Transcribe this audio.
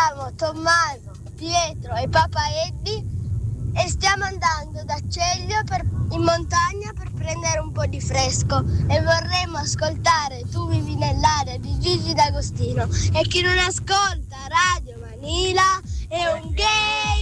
siamo Tommaso, Pietro e Papa Eddie e stiamo andando da Ceglio in montagna per prendere un po' di fresco e vorremmo ascoltare Tu vivi nell'aria di Gigi D'Agostino. E chi non ascolta Radio Manila è un gay!